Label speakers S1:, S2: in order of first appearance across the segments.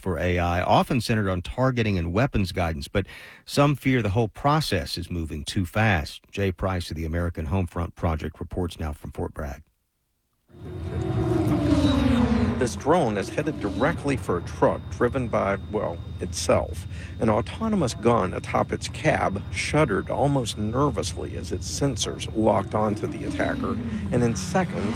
S1: for AI, often centered on targeting and weapons guidance, but some fear the whole process is moving too fast. Jay Price of the American Homefront Project reports now from Fort Bragg.
S2: This drone is headed directly for a truck driven by, well, itself. An autonomous gun atop its cab shuddered almost nervously as its sensors locked onto the attacker, and in seconds,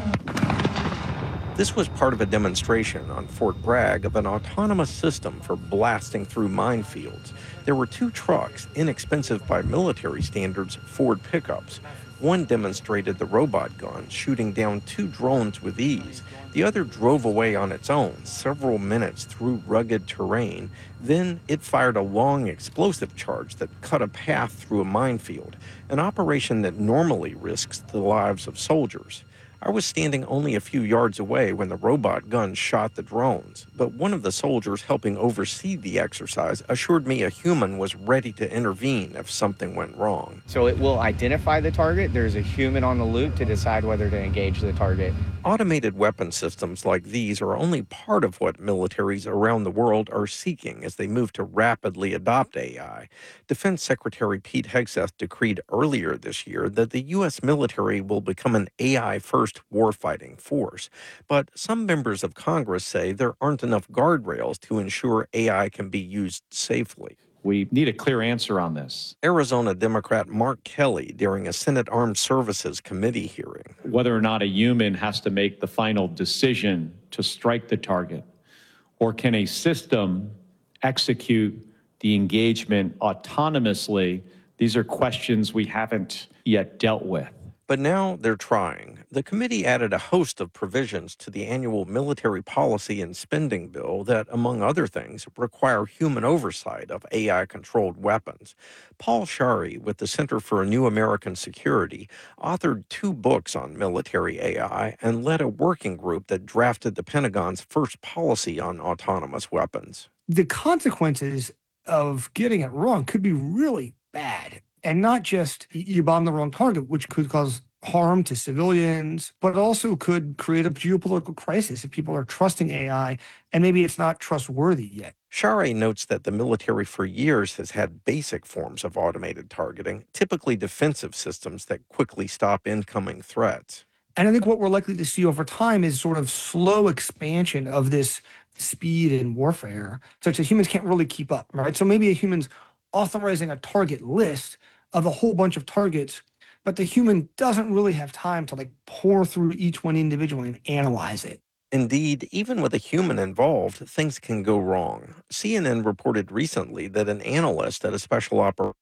S2: this was part of a demonstration on Fort Bragg of an autonomous system for blasting through minefields. There were two trucks, inexpensive by military standards, Ford pickups. One demonstrated the robot gun shooting down two drones with ease. The other drove away on its own, several minutes through rugged terrain. Then it fired a long explosive charge that cut a path through a minefield, an operation that normally risks the lives of soldiers. I was standing only a few yards away when the robot gun shot the drones, but one of the soldiers helping oversee the exercise assured me a human was ready to intervene if something went wrong.
S3: So it will identify the target. There's a human on the loop to decide whether to engage the target.
S2: Automated weapon systems like these are only part of what militaries around the world are seeking as they move to rapidly adopt AI. Defense Secretary Pete Hegseth decreed earlier this year that the U.S. military will become an AI-first warfighting force. But some members of Congress say there aren't enough guardrails to ensure AI can be used safely.
S4: We need a clear answer on this.
S2: Arizona Democrat Mark Kelly during a Senate Armed Services Committee hearing.
S4: Whether or not a human has to make the final decision to strike the target, or can a system execute the engagement autonomously? These are questions we haven't yet dealt with.
S2: But now they're trying. The committee added a host of provisions to the annual military policy and spending bill that, among other things, require human oversight of AI-controlled weapons. Paul Shary, with the Center for a New American Security, authored 2 books on military AI and led a working group that drafted the Pentagon's first policy on autonomous weapons.
S5: The consequences of getting it wrong could be really bad. And not just you bomb the wrong target, which could cause harm to civilians, but also could create a geopolitical crisis if people are trusting AI and maybe it's not trustworthy yet.
S2: Shary notes that the military for years has had basic forms of automated targeting, typically defensive systems that quickly stop incoming threats.
S5: And I think what we're likely to see over time is sort of slow expansion of this speed in warfare, such that humans can't really keep up, right? So maybe a human's authorizing a target list of a whole bunch of targets, but the human doesn't really have time to pour through each one individually and analyze it.
S2: Indeed, even with a human involved, things can go wrong. CNN reported recently that an analyst at a special operations